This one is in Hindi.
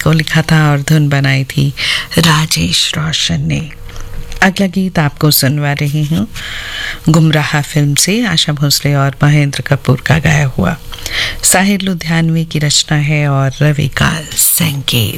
को लिखा था और धुन बनाई थी राजेश रोशन ने। अगला गीत आपको सुनवा रही हूँ गुमराह फिल्म से, आशा भोसले और महेंद्र कपूर का गाया हुआ। साहिर लुधियानवी की रचना है और रवि का संगीत।